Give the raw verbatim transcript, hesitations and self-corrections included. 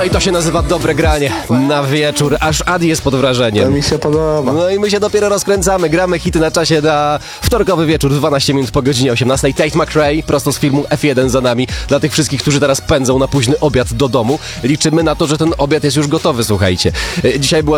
No i to się nazywa dobre granie na wieczór, aż Adi jest pod To wrażeniem. mi się podoba. No i my się dopiero rozkręcamy, gramy hity na czasie na wtorkowy wieczór, dwanaście minut po godzinie osiemnastej. Tate McRae, prosto z filmu F jeden za nami. Dla tych wszystkich, którzy teraz pędzą na późny obiad do domu, liczymy na to, że ten obiad jest już gotowy, słuchajcie. E, Dzisiaj była